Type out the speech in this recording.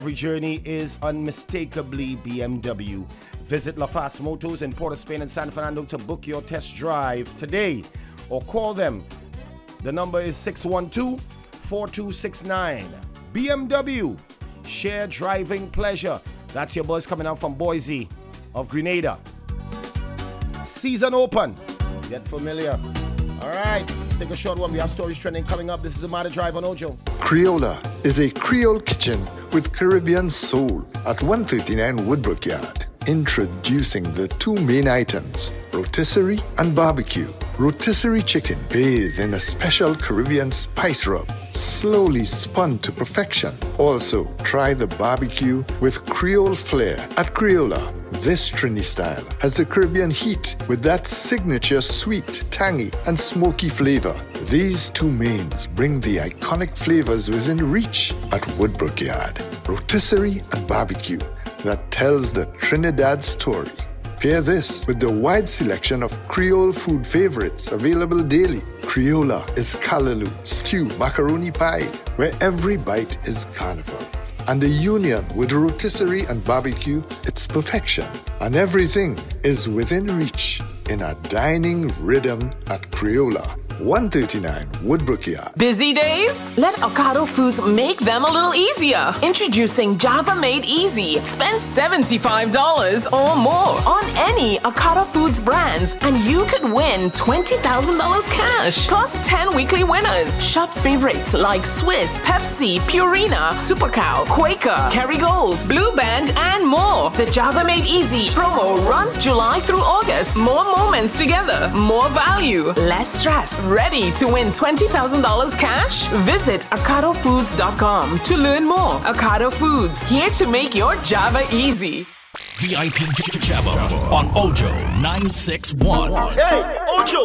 Every journey is unmistakably BMW. Visit LaFast Motors in Port of Spain and San Fernando to book your test drive today or call them. The number is 612-4269. BMW, share driving pleasure. That's your buzz coming out from Boise of Grenada. Season open. Get familiar. All right, let's take a short one. We have stories trending coming up. This is Amada Drive on Ojo. Creola is a Creole kitchen with Caribbean soul at 139 Woodbrook Yard. Introducing the two main items, rotisserie and barbecue. Rotisserie chicken bathed in a special Caribbean spice rub, slowly spun to perfection. Also, try the barbecue with Creole flair at Creola. This Trini style has the Caribbean heat with that signature sweet, tangy, and smoky flavor. These two mains bring the iconic flavors within reach at Woodbrook Yard. Rotisserie and barbecue that tells the Trinidad story. Pair this with the wide selection of Creole food favorites available daily. Creola is callaloo, stew, macaroni pie, where every bite is carnival. And the union with rotisserie and barbecue, it's perfection. And everything is within reach in a dining rhythm at Creola. 139 Woodbrook Yard. Busy days? Let Ocado Foods make them a little easier. Introducing Java Made Easy. Spend $75 or more on any Ocado Foods brands and you could win $20,000 cash. Plus 10 weekly winners. Shop favorites like Swiss, Pepsi, Purina, Super Cow, Quaker, Kerrygold, Blue Band, and more. The Java Made Easy promo runs July through August. More moments together. More value. Less stress. Ready to win $20,000 cash? Visit OcadoFoods.com to learn more. Ocado Foods, here to make your Java easy. VIP Java on Ojo 961. Hey, Ojo!